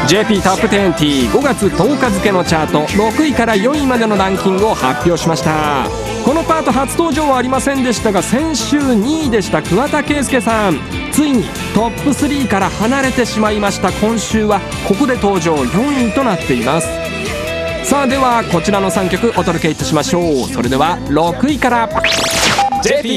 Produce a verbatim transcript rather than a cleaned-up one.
ジェーピー トップにじゅうごがつとおか付のチャートろくいからよいまでのランキングを発表しました。このパート初登場はありませんでしたが、先週にいでした桑田佳祐さん、ついにトップスリーから離れてしまいました。今週はここで登場よんいとなっています。さあではこちらのさんきょくお届けいたしましょう。それではろくいから ジェーピー